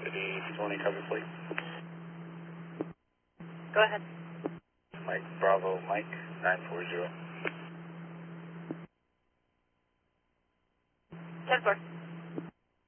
City 20 cover, please. Go ahead. Mike, Bravo, Mike, 940. 10-4.